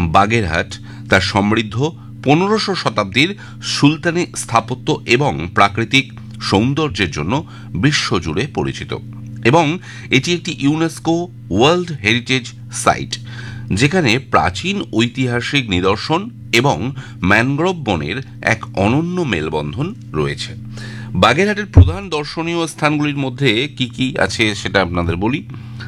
বাগেরহাট তার সমৃদ্ধ 1500 শতাব্দীর সুলতানি স্থাপত্য এবং প্রাকৃতিক সৌন্দর্যের জন্য বিশ্বজুড়ে পরিচিত, এবং এটি একটি ইউনেস্কো ওয়ার্ল্ড হেরিটেজ সাইট, যেখানে প্রাচীন ঐতিহাসিক নিদর্শন এবং ম্যানগ্রোভ বনের এক অনন্য মেলবন্ধন রয়েছে। বাগেরহাটের প্রধান দর্শনীয় স্থানগুলির মধ্যে কি কি আছে সেটা আপনাদের বলি।